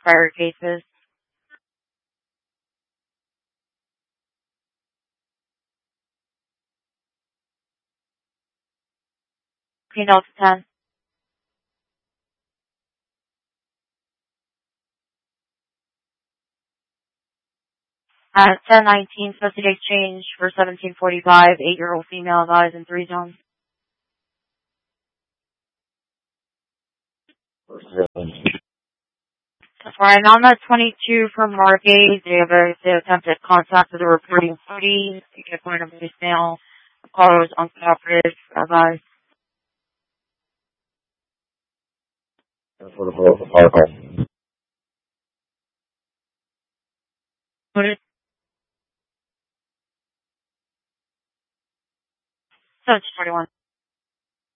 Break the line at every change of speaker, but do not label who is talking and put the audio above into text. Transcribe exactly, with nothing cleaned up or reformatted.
prior cases. Queen Delta ten. At ten nineteen, Specific Exchange for seventeen forty-five, eight-year-old female, guys in three zones. For Anama twenty-two from Margate, they have a, they attempted contact with the reporting party. You get point of voicemail. The caller was uncooperative, guys.
For the protocol.
Noted. Search forty-one.